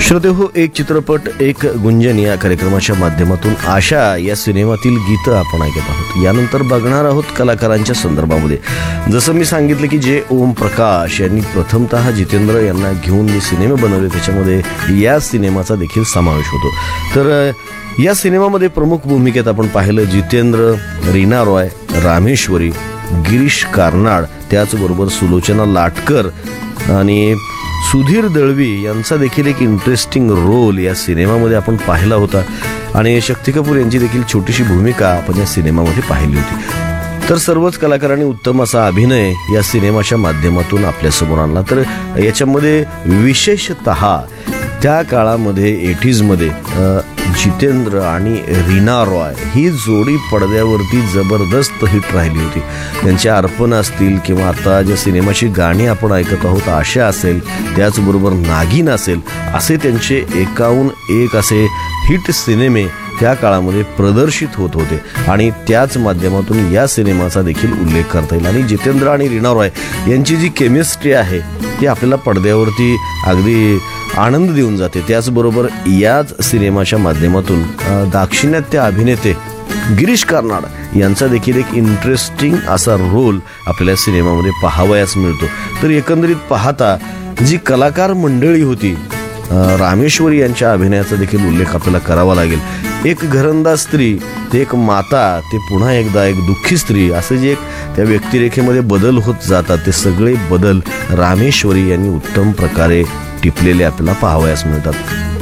श्रोतेहो, एक चित्रपट एक गुंजन या कार्यक्रमाच्या माध्यमातून आशा या सिनेमातील गीतं आपण ऐकत आहोत. यानंतर बघणार आहोत कलाकारांच्या संदर्भामध्ये. जसं मी सांगितलं की जे ओम प्रकाश यांनी प्रथमतः जितेंद्र यांना घेऊन जे सिनेमे बनवले त्याच्यामध्ये या सिनेमाचा देखील समावेश होतो. तर या सिनेमामध्ये प्रमुख भूमिकेत आपण पाहिलं जितेंद्र, रीना रॉय, रामेश्वरी, गिरीश कार्नाड, त्याचबरोबर सुलोचना लाटकर आणि सुधीर दळवी यांचा देखील एक इंटरेस्टिंग रोल या सिनेमामध्ये आपण पाहिला होता. आणि शक्ती कपूर यांची देखील छोटीशी भूमिका आपण या सिनेमामध्ये पाहिली होती. तर सर्वच कलाकारांनी उत्तम असा अभिनय या सिनेमाच्या माध्यमातून आपल्यासमोर आणला. तर याच्यामध्ये विशेषतः त्या काळामध्ये 80sमध्ये जितेंद्र आणि रीना रॉय ही जोडी पडद्यावरती जबरदस्त हिट राहिली होती. त्यांच्या अर्पण असतील किंवा आता ज्या सिनेमाची गाणी आपण ऐकत आहोत आशा असेल, त्याचबरोबर नागिन असेल, असे त्यांचे 1 असे हिट सिनेमे त्या काळामध्ये प्रदर्शित होत होते. आणि त्याच माध्यमातून या सिनेमाचा देखील उल्लेख करता येईल. आणि जितेंद्र आणि रीना रॉय यांची जी केमिस्ट्री आहे ती आपल्याला पडद्यावरती अगदी आनंद देऊन जाते. त्याचबरोबर याच सिनेमाच्या माध्यमातून दाक्षिणात्य अभिनेते गिरीश कार्नाड यांचा देखील एक इंटरेस्टिंग असा रोल आपल्याला सिनेमामध्ये पाहावयास मिळतो. तर एकंदरीत पाहता जी कलाकार मंडळी होती, रामेश्वरी यांच्या अभिनयाचा देखील उल्लेख आपल्याला करावा लागेल. एक घरंदाज स्त्री, ते एक माता, ते पुन्हा एकदा एक दुःखी स्त्री, असे जे एक त्या व्यक्तिरेखेमध्ये बदल होत जातात, ते सगळे बदल रामेश्वरी यांनी उत्तम प्रकारे टिपलेले आपल्याला पाहावयास मिळतात.